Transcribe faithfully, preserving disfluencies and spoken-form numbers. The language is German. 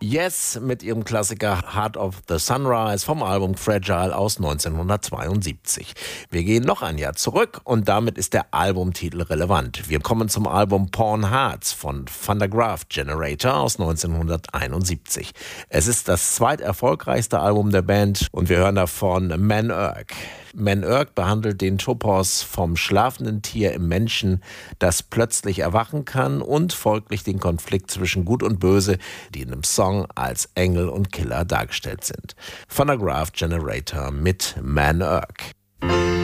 Yes mit ihrem Klassiker Heart of the Sunrise vom Album Fragile aus neunzehnhundertzweiundsiebzig. Wir gehen noch ein Jahr zurück und damit ist der Albumtitel relevant. Wir kommen zum Album Pawn Hearts von Van der Graaf Generator aus neunzehnhunderteinundsiebzig. Es ist das zweiterfolgreichste Album der Band und wir hören davon Man Urk. Man Urk behandelt den Topos vom schlafenden Tier im Menschen, das plötzlich erwachen kann, und folglich den Konflikt zwischen Gut und Böse, die in dem Song als Engel und Killer dargestellt sind. Van der Graaf Generator mit Man Urk.